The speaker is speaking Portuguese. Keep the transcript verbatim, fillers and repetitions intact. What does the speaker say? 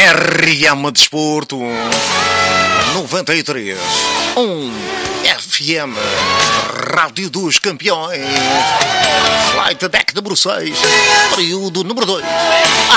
R M Desporto noventa e três um F M Rádio dos Campeões. Flight Deck número seis, período número dois.